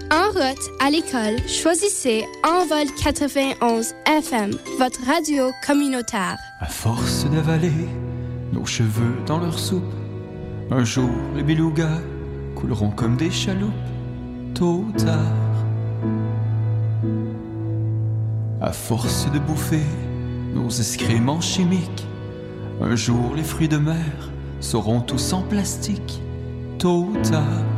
En route à l'école, choisissez Envol 91 FM, votre radio communautaire. À force d'avaler nos cheveux dans leur soupe, un jour les belugas couleront comme des chaloupes, tôt ou tard. À force de bouffer nos excréments chimiques, un jour les fruits de mer seront tous en plastique, tôt ou tard.